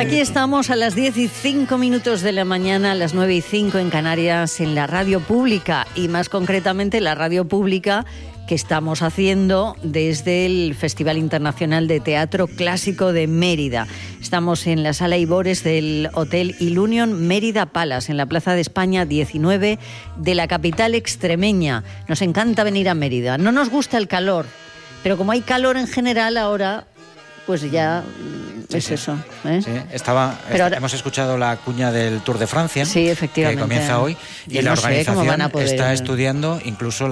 Aquí estamos a las 10:05 de la mañana, a las 9:05 en Canarias, en la radio pública, y más concretamente la radio pública que estamos haciendo desde el Festival Internacional de Teatro Clásico de Mérida. Estamos en la Sala Ibores del Hotel Ilunion Mérida Palace, en la Plaza de España 19 de la capital extremeña. Nos encanta venir a Mérida. No nos gusta el calor, pero como hay calor en general ahora, pues ya es eso. Sí, hemos escuchado la cuña del Tour de Francia, sí, efectivamente, que comienza hoy, y la organización está estudiando incluso